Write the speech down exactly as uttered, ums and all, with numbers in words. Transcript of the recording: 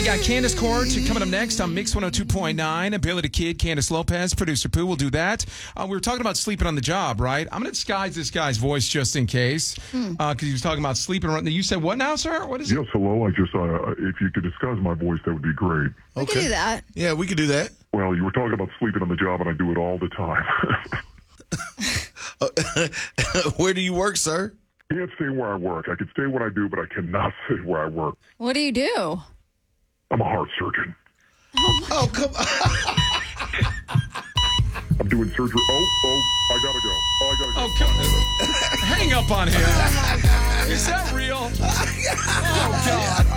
got Candace Court coming up next on Mix one oh two point nine. Billy the Kid, Candace Lopez, producer Pooh will do that. Uh, we were talking about sleeping on the job, right? I'm going to disguise this guy's voice just in case because uh, he was talking about sleeping around. You said what now, sir? What is it? Yes, hello. I just, uh, if you could disguise my voice, that would be great. We Okay. can do that. Yeah, we could do that. Well, you were talking about sleeping on the job, and I do it all the time. Where do you work, sir? Can't stay where I work. I can stay what I do, but I cannot stay where I work. What do you do? I'm a heart surgeon. Oh, come on. I'm doing surgery. Oh, oh, I gotta go. Oh, I gotta go. Oh, come Hang up on him. Is that real? Oh, God.